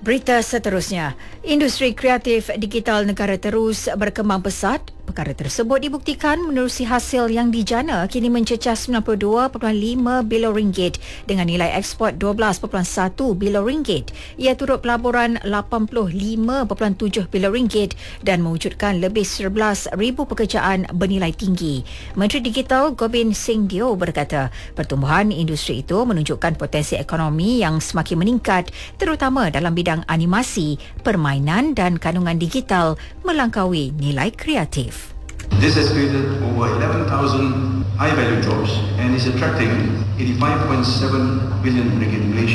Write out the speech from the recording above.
Berita seterusnya, industri kreatif digital negara terus berkembang pesat. Perkara tersebut dibuktikan menerusi hasil yang dijana kini mencecah 92.5 bilion ringgit dengan nilai ekspor 12.1 bilion ringgit. Ia turut pelaburan 85.7 bilion ringgit dan mewujudkan lebih 11,000 pekerjaan bernilai tinggi. Menteri Digital Gobind Singh Deo berkata, pertumbuhan industri itu menunjukkan potensi ekonomi yang semakin meningkat terutama dalam bidang animasi, permainan dan kandungan digital melangkaui nilai kreatif. This has created over 11,000 high-value jobs and is attracting 85.7 billion ringgit in Malaysia.